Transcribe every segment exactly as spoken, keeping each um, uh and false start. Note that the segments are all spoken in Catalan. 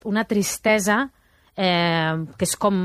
una tristesa eh, que és com...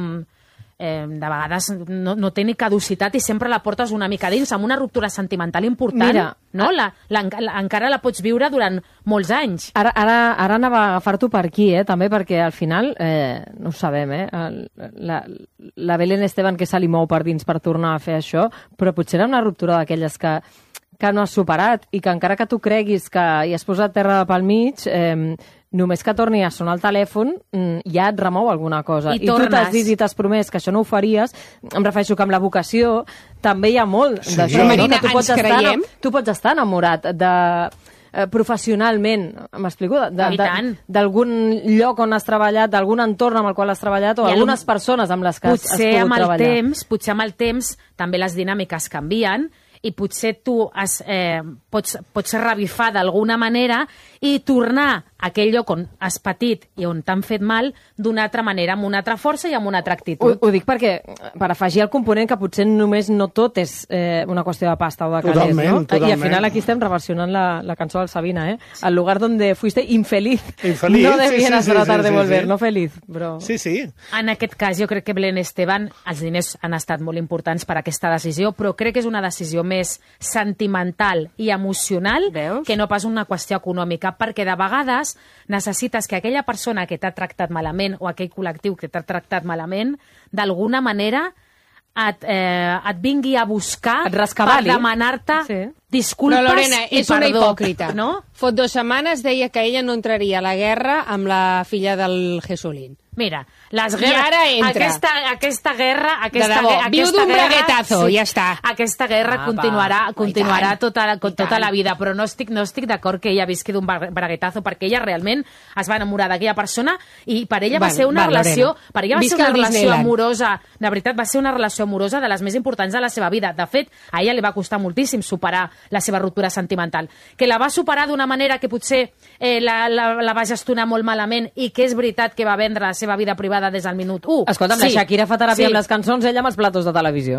Eh, de vegades no, no té ni caducitat i sempre la portes una mica dins, amb una ruptura sentimental important. Mira, no? La, la, la, encara la pots viure durant molts anys. Ara, ara, ara anava a agafar-t'ho per aquí, eh, també, perquè al final, eh, no ho sabem, eh, la, la Belén Esteban que se li mou per dins per tornar a fer això, però potser era una ruptura d'aquelles que, que no has superat i que encara que tu creguis que hi has posat terra pel mig... Eh, només que torni a sonar el telèfon ja et remou alguna cosa. I, I tu t'has dit i t'has promès que això no ho faries. Em refereixo que amb la vocació també hi ha molt sí. d'això. Però, Marina, no? Que tu pots, ens estar, creiem? tu pots estar enamorat de... Eh, professionalment, m'explico? D'algun lloc on has treballat, d'algun entorn amb el qual has treballat o algunes persones amb les que has, has pogut amb el treballar. Temps, potser amb el temps també les dinàmiques canvien i potser tu has, eh, pots, pots revifar d'alguna manera i tornar a aquell lloc on has patit i on t'han fet mal d'una altra manera, amb una altra força i amb una altra actitud. Ho, ho dic perquè, per afegir el component que potser només no tot és eh, una qüestió de pasta o de calés, no? Totalment. I al final aquí estem reversionant la, la cançó del Sabina, eh? El lugar donde fuiste infeliz. Infeliz, no debieras sí, sí, tratar sí, de volver, sí, sí. No feliz, però... Sí, sí. En aquest cas, jo crec que Belén Esteban, els diners han estat molt importants per aquesta decisió, però crec que és una decisió més sentimental i emocional Veus? Que no pas una qüestió econòmica, perquè de vegades necessites que aquella persona que t'ha tractat malament o aquell col·lectiu que t'ha tractat malament, d'alguna manera et, eh, et vingui a buscar per demanar-te sí. disculpes Però, Lorena, i és perdó. Una hipòcrita. No? Fot dues setmanes deia que ella no entraria a la guerra amb la filla del Jesulín. Mira, les guerres... I ara entra. Aquesta, aquesta guerra... Aquesta, de debò, aquesta viu d'un guerra, braguetazo, sí, ja està. Aquesta guerra ah, continuarà, va, continuarà tota, la, tota la vida, però no estic, no estic d'acord que ella visqui d'un braguetazo, perquè ella realment es va enamorar d'aquella persona i per ella va bueno, ser una va, relació... Lorena. Per ella va Visca ser una relació Disneyland. amorosa, de veritat, va ser una relació amorosa de les més importants de la seva vida. De fet, a ella li va costar moltíssim superar la seva ruptura sentimental. Que la va superar d'una manera que potser eh, la, la, la va gestionar molt malament i que és veritat que va vendre la seva vida privada des del minut u. Escolta'm, sí. La Shakira fa teràpia sí. amb les cançons, ella amb els platos de televisió.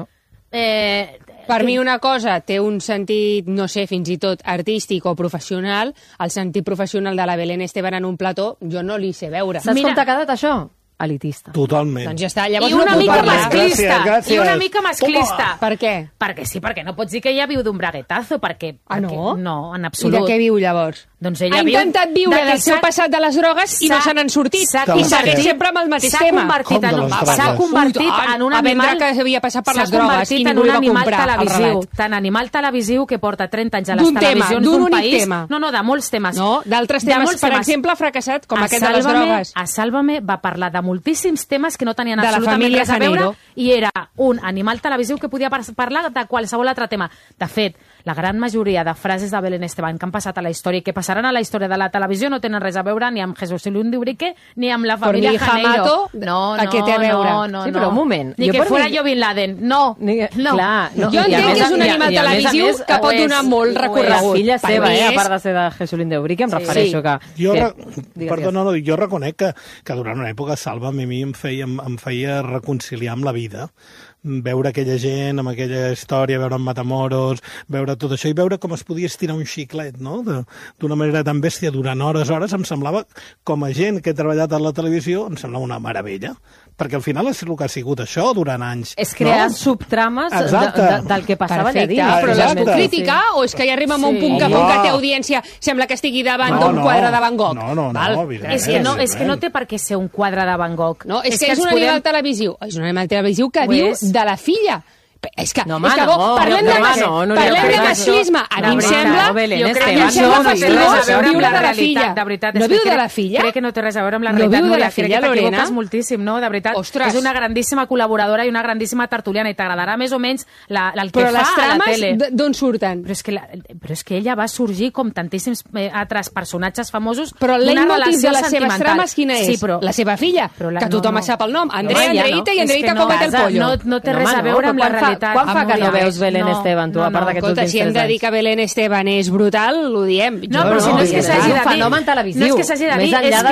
Eh, per que... mi una cosa té un sentit, no sé, fins i tot artístic o professional. El sentit professional de la Belén Esteban en un plató jo no li sé veure. Saps Mira... com t'ha quedat això? Elitista. Totalment. Doncs ja està. Llavors I una no mica parlar. masclista. Gràcies, gràcies. I una mica masclista. Toma. Per què? Perquè sí, perquè no pots dir que ella viu d'un braguetazo, perquè... Ah, no? Perquè, no, en absolut. I de què viu, llavors? Doncs ella ha viu intentat viure del seu passat de les drogues i no se n'han sortit. I segueix sempre amb el mateix tema. Convertit en, s'ha convertit Ui, en un animal... que havia passat per les drogues i ningú li va animal comprar televisiu, tan animal televisiu que porta trenta anys a les televisions d'un país... Tema. No, no, de molts temes. No, d'altres temes, per exemple, ha fracassat, com aquest de les drogues. A Sálvame va parlar de moltíssims temes que no tenien absolutament res a veure i era un animal televisiu que podia parlar de qualsevol altre tema. De fet, la gran majoria de frases de Belén Esteban que han passat a la història i que passaran a la història de la televisió no tenen res a veure ni amb Jesús Luendibrique ni amb la família Janeiro. No, no, a què té a veure? No, no, sí, però un moment. Ni jo que fora mi... jo Bin Laden. No, ni... no. Clar, no. Jo entenc que és un animal televisiu més, que pot donar molt recorregut. La filla seva, eh, a part de ser de Jesús Luendibrique, em sí. refereixo que... Jo, que... re... Perdó, no, no, jo reconec que, que durant una època Sálvame a mi em feia, em feia reconciliar amb la vida. Veure aquella gent amb aquella història, veure en Matamoros, veure tot això i veure com es podia estirar un xiclet, no? D'una manera tan bèstia durant hores, hores, em semblava, com a gent que he treballat a la televisió, em semblava una meravella. Perquè al final és el que ha sigut això durant anys. És crear no? subtrames de, de, del que passava allà dins. Però les puc criticar sí. o és que ja arriba a un punt que com que té audiència sembla que estigui davant no, d'un no. quadre de Van Gogh? No, no, no. Val? És que no, és que no té per què ser un quadre de Van Gogh. No, és, és que, que és un podem... animal televisiu. És un animal televisiu que viu de la filla. És que, no, home, és que no, parlem no, de, mas, no, no, parlem no, de masclisme. A mi em sembla, no, Belén, jo crec que em Esteban, sembla no, fascinós no, viure de la filla. De veritat, no és viu que de la filla? Crec que no té res a veure amb la no realitat. No viu de la crec filla, que Lorena? t'equivoques moltíssim, no? De veritat. Ostres. És una grandíssima col·laboradora i una grandíssima tertuliana i t'agradarà més o menys la, el que però fa a la tele. Però les trames d'on surten? Però és, que la, però és que ella va sorgir com tantíssims eh, altres personatges famosos però d'una leitmotiv relació de les seves trames quina és? Sí, però, la seva filla, la, que tothom no, no. sap el nom. Andrea, no, Andreita no. i Andreita no, com el pollo. No, no té no, res a veure amb la realitat. Quan fa que no veus Belén Esteban, tu, a part d'aquests últims tres anys? Si hem de dir que Belén Esteban és brutal, ho diem. No, però si no és que s'hagi de dir... És un fenomen televisiu. No és que s'hagi de dir,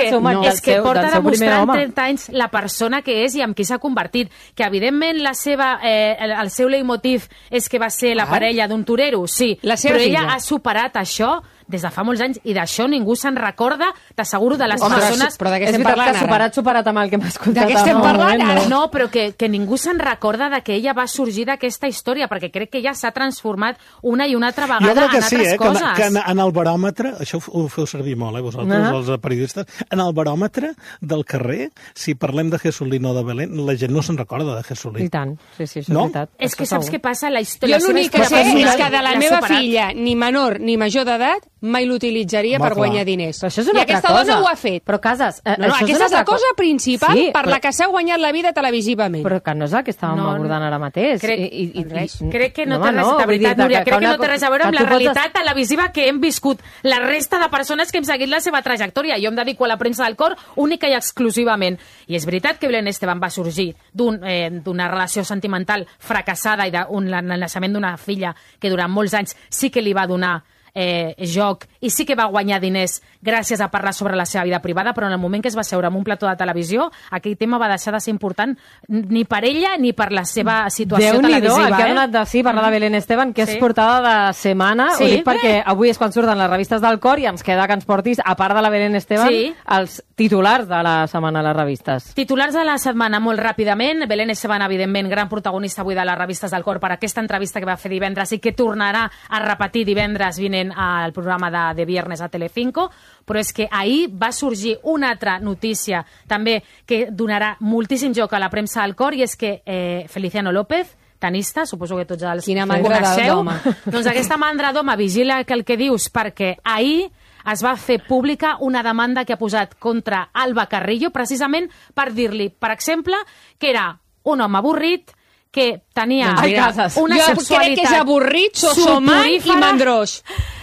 és que porta demostrant trenta anys la persona que és i amb qui s'ha convertit. Que, evidentment, la seva, eh, el seu leitmotiv és que va ser la parella d'un torero, sí. Però ella ha superat això des de fa molts anys, i d'això ningú se'n recorda, t'asseguro, de les Home, persones... però de què És estem veritat parlant que ara? superat, superat amb el que hem escoltat. De què estem en el parlant moment, ara? No, però que, que ningú se'n recorda de que ella va sorgir d'aquesta història, perquè crec que ella s'ha transformat una i una altra vegada Jo crec que en sí, altres eh, que, coses. en, que en, en el baròmetre, això ho, ho feu servir molt, eh, vosaltres, Ah. els periodistes, en el baròmetre del carrer, si parlem de Jesulín o de Belén, la gent no se'n recorda de Jesulín. I tant, sí, sí, això No? és veritat. És que Això saps segur. què passa? La Jo història... l'únic que la sé seva és història que de la l'ha meva superat. filla, ni menor ni major d'edat, mai l'utilitzaria Home, per guanyar clar. diners. Però això és I una altra aquesta cosa. dona ho ha fet. Però, Casas, eh, No, no, això aquesta és una la altra cosa co- principal sí, per però, la que s'ha guanyat la vida televisivament. Però que no és el que estàvem No, abordant ara mateix. crec- I, i, res. i, Crec que no, home, té res, de vull veritat, dir, Núria, crec que una no té res a veure que amb tu la pots- realitat televisiva que hem viscut la resta de persones que hem seguit la seva trajectòria. Jo em dedico a la premsa del cor única i exclusivament. I és veritat que Belén Esteban va sorgir d'un, eh, d'una relació sentimental fracassada i d'un naixement d'una filla que durant molts anys sí que li va donar eh, joc i sí que va guanyar diners gràcies a parlar sobre la seva vida privada, però en el moment que es va seure en un plató de televisió, aquell tema va deixar de ser important ni per ella ni per la seva situació Déu-n'hi-do, televisiva. el que ha eh? donat de sí parlar de Belén Esteban, que Sí. és portada de setmana. Sí. Ho dic perquè avui és quan surten les revistes del cor i ens queda que ens portis, a part de la Belén Esteban, Sí. els titulars de la setmana a les revistes. Titulars de la setmana, molt ràpidament. Belén Esteban, evidentment, gran protagonista avui de les revistes del cor per aquesta entrevista que va fer divendres i que tornarà a repetir divendres vinent al programa de, de Viernes a Telecinco. Però és que ahir va sorgir una altra notícia també que donarà moltíssim joc a la premsa del cor, i és que eh, Feliciano López, tenista, suposo que tots els Quina mandra coneixeu, d'home. doncs aquesta mandra d'home, vigila que el que dius, perquè ahir es va fer pública una demanda que ha posat contra Alba Carrillo, precisament per dir-li, per exemple, que era un home avorrit, que tenia Doncs mira, Casas. una jo sexualitat crec que és avorrit, sosomant i soporífera, mandrós.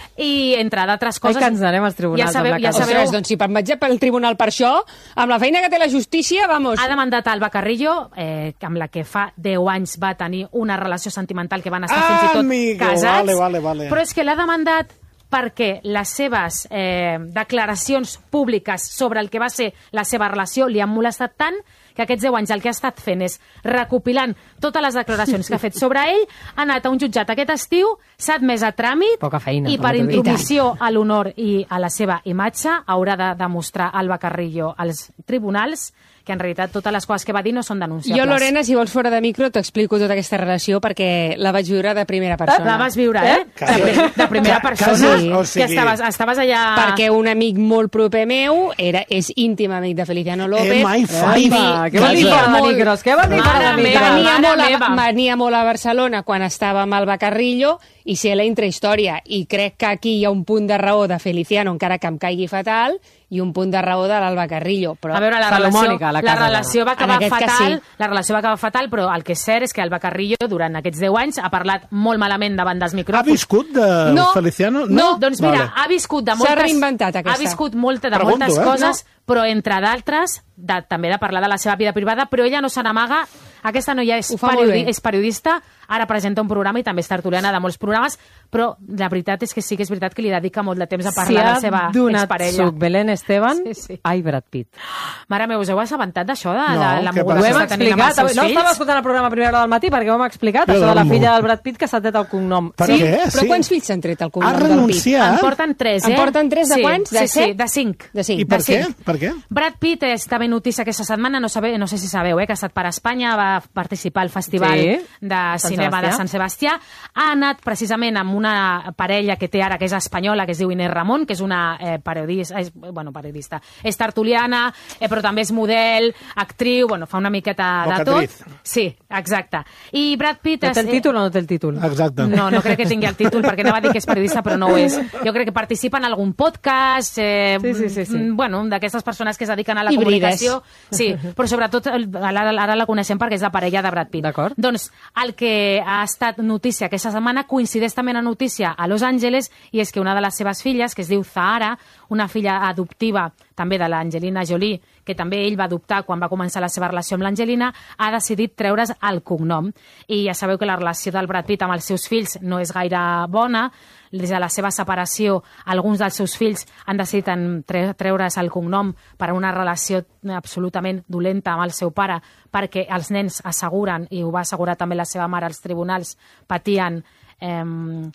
i entre d'altres Ai, coses... que ens anem als tribunals ja sabeu, amb la ja Casa. sabeu, Ostres, doncs si em vaig pel tribunal per això, amb la feina que té la justícia, vamos... ha demandat Alba Carrillo, eh, amb la que fa deu anys va tenir una relació sentimental que van estar Ah, fins i tot amigo, casats, vale, vale, vale. però és que l'ha demandat perquè les seves eh, declaracions públiques sobre el que va ser la seva relació li han molestat tant que aquests deu anys el que ha estat fent és recopilant totes les declaracions que ha fet sobre ell, ha anat a un jutjat aquest estiu, s'ha admès a tràmit Poca feina, i per com t'ho dic. intromissió a l'honor i a la seva imatge haurà de demostrar Alba Carrillo als tribunals que en realitat totes les coses que va dir no són denunciables. Jo, Lorena, si vols fora de micro, t'explico tota aquesta relació perquè la vaig viure de primera persona. La vas viure, eh? Cases. De, pri- de primera Ca- persona. cases, o Que sigui- estaves, estaves allà... Perquè un amic molt proper meu era, és íntim amic de Feliciano López. Eh, my I five. vi- Què vol dir venia fora de molt- micros? Què vol dir fora de Mare micros? meva. Venia Mare molt, a, meva. venia molt a Barcelona quan estava amb Alba Carrillo i sé la intrahistòria. I crec que aquí hi ha un punt de raó de Feliciano, encara que em caigui fatal, i un punt de raó de l'Alba Carrillo. Però A veure, la relació, Salomònica, la la, casa relació va En acabar aquest cas fatal, sí. la relació va acabar fatal, però el que és cert és que Alba Carrillo, durant aquests deu anys, ha parlat molt malament davant dels Ha micròfons. viscut de No. Feliciano? No. Doncs mira, Vale. ha viscut de S'ha moltes... reinventat, aquesta. Ha viscut molta, de Pregunto, moltes eh? coses, però entre d'altres, de, també de parlar de la seva vida privada, però ella no se n'amaga. Aquesta noia és, Ho fa molt periodi bé. és periodista, ara presenta un programa i també és tertuliana de molts programes, però la veritat és que sí que és veritat que li dedica molt de temps a Si parlar de ha la seva donat exparella. suc Belén Esteban, Sí, sí. ai, Brad Pitt. Mare meva, us heu assabentat d'això, de, No, de la què moguda passa? que Ho hem està tenint amb els explicat. seus No fills? estava escoltant el programa a primera hora del matí perquè ho hem explicat, Jo això de la dormo. filla del Brad Pitt que s'ha tret el cognom. Per Sí? què? Però Sí. quants fills s'han tret el Ha cognom del Pitt? renunciat? En porten tres, eh? En porten tres de sí, quants? De sí, set? sí, de cinc. De cinc. I per de què? cinc. Per què? Brad Pitt és també notícia aquesta setmana, no, sabe, no sé si sabeu, eh, que ha estat per Espanya, va participar al Festival Sí, de Sant Cinema Sebastià. de Sant Sebastià. Ha anat precisament amb una parella que té ara, que és espanyola, que es diu Inés Ramon, que és una eh, periodista, és, bueno, periodista, és tertuliana, eh, però també és model, actriu, bueno, fa una miqueta de tot. Bocatriz. Sí, exacte. I Brad Pitt... No és- té el títol o no té el títol? Exacte. no, no crec que tingui el títol, perquè anava a dir que és periodista, però no ho és. Jo crec que participa en algun podcast, eh, Sí, sí, sí, sí. mm, bueno, d'aquestes persones que es dediquen a la Híbrides. comunicació. Sí, però sobretot el- ara, ara la coneixem perquè és la parella de Brad Pitt. D'acord. Doncs el que ha estat notícia aquesta setmana coincideix també en la notícia a Los Angeles, i és que una de les seves filles, que es diu Zahara, una filla adoptiva també de l'Angelina Jolie, que també ell va adoptar quan va començar la seva relació amb l'Angelina, ha decidit treure's el cognom. I ja sabeu que la relació del Brad Pitt amb els seus fills no és gaire bona. Des de la seva separació, alguns dels seus fills han decidit en tre treure's el cognom per a una relació absolutament dolenta amb el seu pare, perquè els nens asseguren, i ho va assegurar també la seva mare als tribunals, patien... Eh,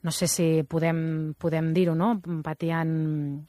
no sé si podem, podem dir-ho, no? Patien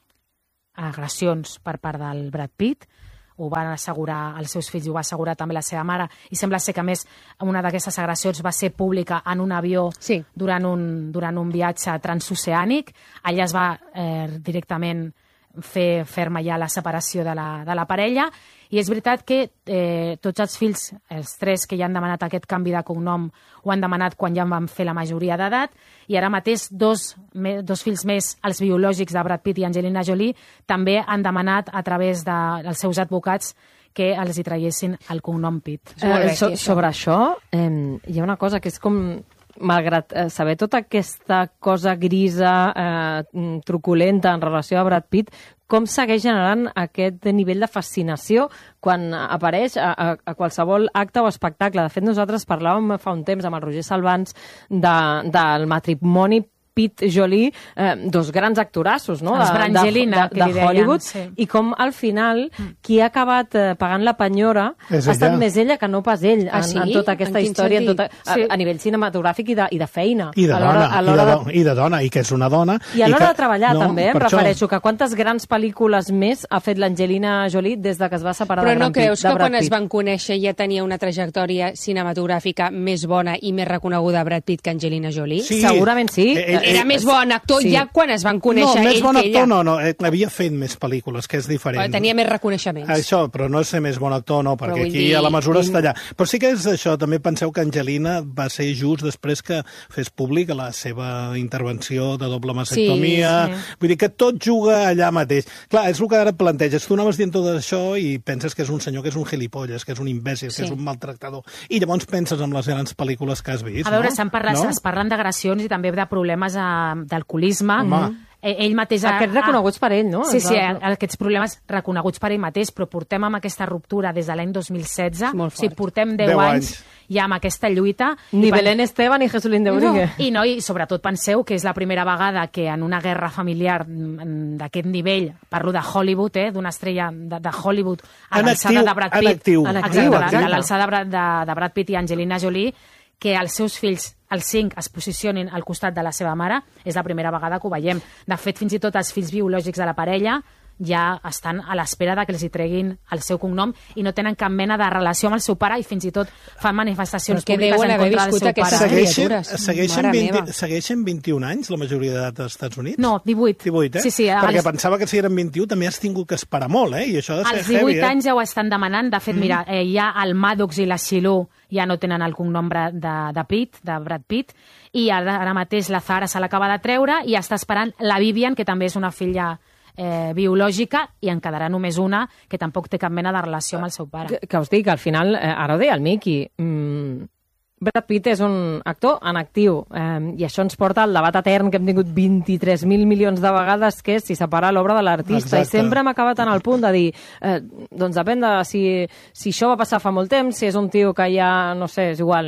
agressions per part del Brad Pitt, ho van assegurar els seus fills i ho va assegurar també la seva mare, i sembla ser que a més una d'aquestes agressions va ser pública en un avió sí. durant, un, durant un viatge transoceànic. Allà es va eh, directament fer ferma ja la separació de la, de la parella, i és veritat que eh, tots els fills, els tres que ja han demanat aquest canvi de cognom, ho han demanat quan ja en van fer la majoria d'edat, i ara mateix dos, me, dos fills més, els biològics de Brad Pitt i Angelina Jolie, també han demanat a través de, dels seus advocats que els hi traguessin el cognom Pitt. Eh, so, sobre això, eh, hi ha una cosa que és com... Malgrat eh, saber tota aquesta cosa grisa, eh, truculenta en relació a Brad Pitt, com segueix generant aquest nivell de fascinació quan apareix a, a, a qualsevol acte o espectacle. De fet, nosaltres parlàvem fa un temps amb el Roger Salvans de, del matrimoni Pitt-Jolie, eh, dos grans actorassos, no? Els Brangelina, de, de, de, de Hollywood, deien, sí. I com al final qui ha acabat eh, pagant la penyora és ha estat ella. més ella que no pas ell ah, en, sí? en tota aquesta en història, en tota, a, sí. a nivell cinematogràfic i de, i de feina. I de a dona, a i, de, de... do, i de dona, i que és una dona. I a l'hora que, de treballar no, també, em per refereixo això... que quantes grans pel·lícules més ha fet l'Angelina Jolie des de que es va separar Però de, no Brad creus Pitt, que de Brad quan es Pitt? van conèixer ja tenia una trajectòria cinematogràfica més bona i més reconeguda Brad Pitt que Angelina Jolie? Sí. Segurament sí. Eh, eh, Era eh, més bon actor sí. ja quan es van conèixer no, més ell bon que actor, ella. no, no, eh, havia fet més pel·lícules, que és diferent. Però tenia més reconeixements. Això, però no és ser més bon actor, no, perquè vull aquí dir, a la mesura i- està allà. Però sí que és això, també penseu que Angelina va ser just després que fes públic la seva intervenció de doble mastectomia. Sí, sí. Vull dir que tot juga allà mateix. Clar, és el que ara planteges. Tu anaves dient tot això i penses que és un senyor que és un gilipolles, que és un imbècil, Sí. que és un maltractador. I llavors penses en les grans pel·lícules que has vist, A veure, no? s'han parlat, no? es parlen d'agressions i també de problemes eh, d'alcoholisme. Home. Eh, Ell mateix... ha- Aquests reconeguts per ell, no? Sí, sí, Es va- aquests problemes reconeguts per ell mateix, però portem amb aquesta ruptura des de l'any dos mil setze. És molt O sigui, fort. portem deu, Deu anys, anys. ja amb aquesta lluita. Ni I pen- Belén Esteban ni Jesulín de Uribe. I, no, I sobretot penseu que és la primera vegada que en una guerra familiar mm, d'aquest nivell, parlo de Hollywood, eh, d'una estrella de, de Hollywood, a En l'alçada actiu, de Brad en Pitt, actiu. En exacte, actiu, de- exacte. de l'alçada de, Brad- de, de Brad Pitt i Angelina Jolie, que els seus fills, els cinc, es posicionin al costat de la seva mare, és la primera vegada que ho veiem. De fet, fins i tot els fills biològics de la parella ja estan a l'espera de que els hi treguin el seu cognom i no tenen cap mena de relació amb el seu pare i fins i tot fan manifestacions Però que públiques deuen en haver contra del viscut seu aquestes pare. criatures. Segueixen, segueixen, Mare vint, meva. segueixen vint-i-un anys la majoria d'edat als Estats Units? No, divuit. divuit, eh? Sí, sí, Perquè els- pensava que si eren vint-i-u també has tingut que esperar molt, eh? I això ha de ser Als divuit heavy, eh? anys ja ho estan demanant. De fet, mira, eh, ja el Maddox i la Shilou ja no tenen el cognom Bra- de, de Pitt, de Brad Pitt, i ara, ara mateix la Zara se l'acaba de treure i està esperant la Vivian, que també és una filla eh, biològica, i en quedarà només una, que tampoc té cap mena de relació amb el seu pare. Que, que us dic, al final, eh, ara ho deia el Miqui, mm, Brad Pitt és un actor en actiu, eh, i això ens porta al debat etern que hem tingut vint-i-tres mil milions de vegades, que és si separa l'obra de l'artista. I Exacte. sempre hem acabat en el punt de dir, eh, doncs depèn de si, si això va passar fa molt temps, si és un tio que ja, no sé, és igual,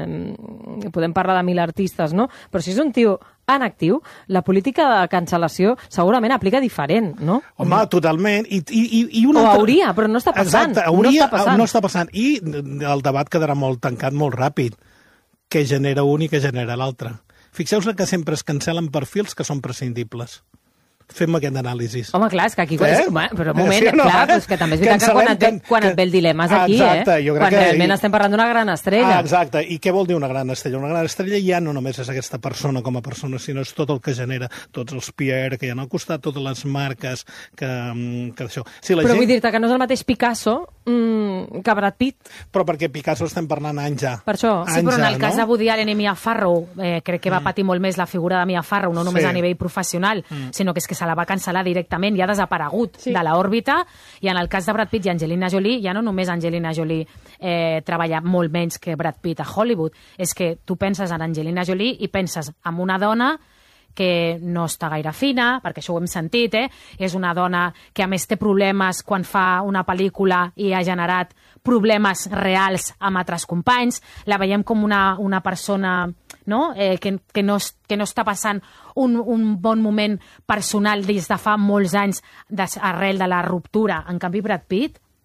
eh, podem parlar de mil artistes, no? Però si és un tio en actiu, la política de cancel·lació segurament aplica diferent, no? Home, totalment. I, i, i, i una O altra... hauria, però no està passant. Exacte, hauria, No està passant. no està passant. I el debat quedarà molt tancat molt ràpid. Què genera un i què genera l'altre. Fixeu-vos que sempre es cancel·len perfils que són prescindibles. Fem aquest anàlisi. Home, clar, és que aquí... Eh? Home, però un moment, Sí o no? clar, però és que també és veritat que quan et, ve, Cancel·lem, quan can- et ve el dilema és aquí, Exacte, eh? jo crec Quan que- realment estem parlant d'una gran estrella. Ah, exacte. I què vol dir una gran estrella? Una gran estrella ja no només és aquesta persona com a persona, sinó és tot el que genera, tots els P R que hi ha al costat, totes les marques que, que això... Si la Però gent... vull dir-te que no és el mateix Picasso mm, que Brad Pitt. Però perquè Picasso estem parlant anys ja. Per això. Sí, però en el Anys ja, cas no? de Woody Allen i Mia Farrow, eh, crec que va patir molt més la figura de Mia Farrow, no només Sí. a nivell professional, sinó que és que se la va cancel·lar directament, ja ha desaparegut Sí. de l'òrbita, i en el cas de Brad Pitt i Angelina Jolie, ja no només Angelina Jolie eh, treballa molt menys que Brad Pitt a Hollywood, és que tu penses en Angelina Jolie i penses en una dona que no està gaire fina, perquè això ho hem sentit, eh? És una dona que a més té problemes quan fa una pel·lícula i ha generat problemes reals amb altres companys, la veiem com una, una persona, no? eh, que, que, no, es- que no està passant un, un bon moment personal des de fa molts anys des, arrel de la ruptura. En canvi, Brad Pitt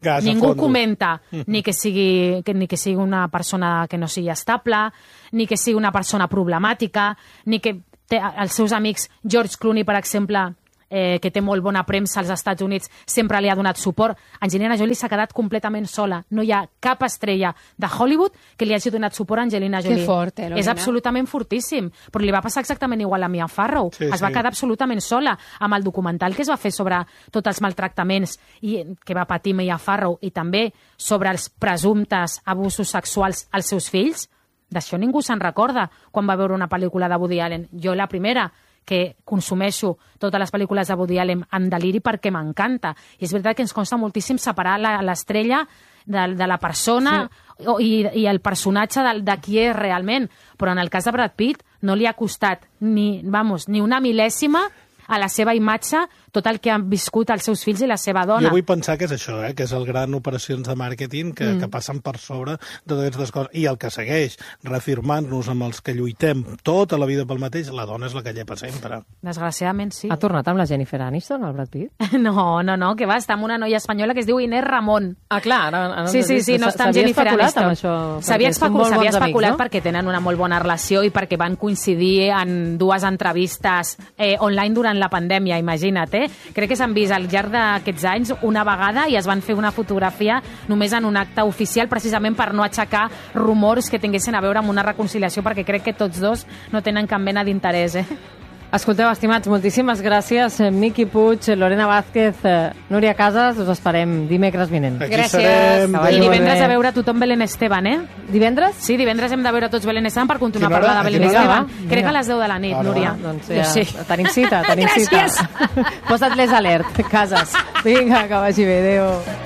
Gas Ningú comenta ni que, sigui, que, ni que sigui una persona que no sigui estable, ni que sigui una persona problemàtica, ni que té els seus amics, George Clooney, per exemple, eh, que té molt bona premsa als Estats Units, sempre li ha donat suport. Angelina Jolie s'ha quedat completament sola. No hi ha cap estrella de Hollywood que li hagi donat suport a Angelina Jolie. Que fort, eh, Lorena? És absolutament fortíssim. Però li va passar exactament igual a Mia Farrow. Sí, es va sí. quedar absolutament sola amb el documental que es va fer sobre tots els maltractaments i, que va patir Mia Farrow i també sobre els presumptes abusos sexuals als seus fills. D'això ningú se'n recorda quan va veure una pel·lícula de Woody Allen. Jo la primera, que consumeixo totes les pel·lícules de Woody Allen amb deliri perquè m'encanta. I és veritat que ens costa moltíssim separar l'estrella de, de la persona sí. i, i el personatge de, de qui és realment. Però en el cas de Brad Pitt no li ha costat ni, vamos, ni una mil·lèsima a la seva imatge tot el que han viscut els seus fills i la seva dona. Jo vull pensar que és això, eh? Que és el gran operacions de màrqueting que, mm. que passen per sobre de totes aquestes coses. I el que segueix, reafirmant-nos amb els que lluitem tota la vida pel mateix, la dona és la que llepa sempre. Desgraciadament, sí. Ha tornat amb la Jennifer Aniston, el Brad Pitt? No, no, no, que va, està amb una noia espanyola que es diu Inés Ramon. Ah, clar. Ara, ara sí, sí, sí, no està amb Jennifer Aniston. S'havia especulat, amics, especulat no? perquè tenen una molt bona relació i perquè van coincidir en dues entrevistes eh, online durant la pandèmia, imagina't, eh? Crec que s'han vist al llarg d'aquests anys una vegada i es van fer una fotografia només en un acte oficial, precisament per no aixecar rumors que tinguessin a veure amb una reconciliació, perquè crec que tots dos no tenen cap mena d'interès, eh? Escolteu, estimats, moltíssimes gràcies. Miqui Puig, Lorena Vázquez, Núria Casas, us esperem dimecres vinent. Aquí Gràcies. serem. I divendres a veure tothom Belén Esteban, eh? Divendres? Sí, divendres hem de veure tots Belén Esteban per continuar Quina hora? parlant de Belén Vinga, Esteban. va. Crec que a les deu de la nit, Ara, Núria. Doncs Jo ja, sí. tenim cita, tenim cita. Posa't les alert, Casas. Vinga, que vagi bé, adéu.